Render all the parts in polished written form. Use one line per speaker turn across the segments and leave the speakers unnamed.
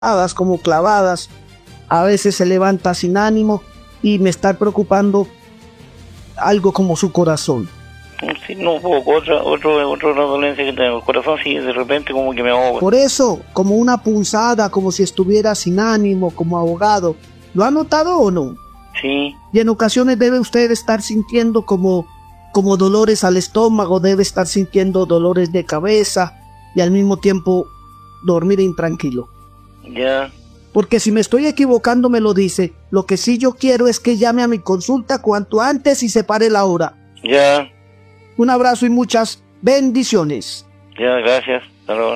como clavadas, a veces se levanta sin ánimo y me está preocupando algo como su corazón.
Sí, no, un poco, otra dolencia que tengo, el corazón sí, de repente como que me ahoga.
Por eso, como una punzada, como si estuviera sin ánimo, como ahogado. ¿Lo ha notado o no?
Sí.
Y en ocasiones debe usted estar sintiendo como dolores al estómago, debe estar sintiendo dolores de cabeza y al mismo tiempo dormir intranquilo.
Ya.
Porque si me estoy equivocando me lo dice. Lo que sí yo quiero es que llame a mi consulta cuanto antes y separe la hora.
Ya.
Un abrazo y muchas bendiciones.
Ya, gracias. Hasta luego.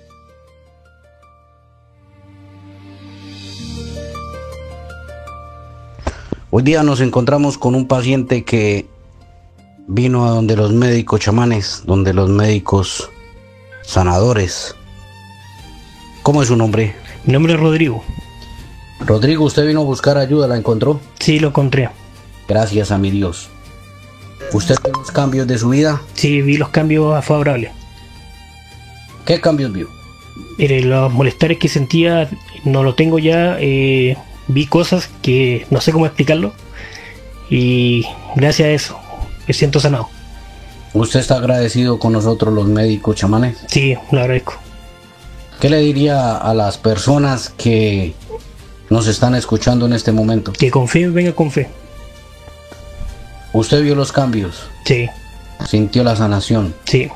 Hoy día nos encontramos con un paciente que vino a donde los médicos chamanes, donde los médicos sanadores. ¿Cómo es su nombre?
Mi nombre es Rodrigo.
Rodrigo, ¿usted vino a buscar ayuda? ¿La encontró?
Sí, lo encontré.
Gracias a mi Dios. ¿Usted vio los cambios de su vida?
Sí, vi los cambios favorables.
¿Qué cambios vio?
Mire, los molestares que sentía no lo tengo ya. Vi cosas que no sé cómo explicarlo. Y gracias a eso me siento sanado.
¿Usted está agradecido con nosotros los médicos chamanes?
Sí, lo agradezco.
¿Qué le diría a las personas que nos están escuchando en este momento?
Que confíen, venga con fe.
¿Usted vio los cambios?
Sí.
¿Sintió la sanación?
Sí.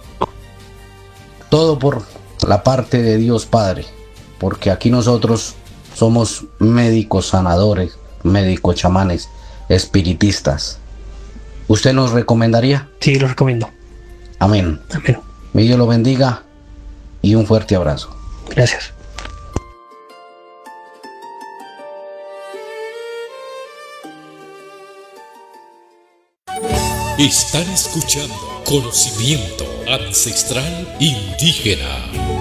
Todo por la parte de Dios Padre, porque aquí nosotros somos médicos sanadores, médicos chamanes, espiritistas. ¿Usted nos recomendaría?
Sí, lo recomiendo.
Amén.
Amén.
Mi Dios lo bendiga y un fuerte abrazo.
Gracias.
Están escuchando Conocimiento Ancestral Indígena.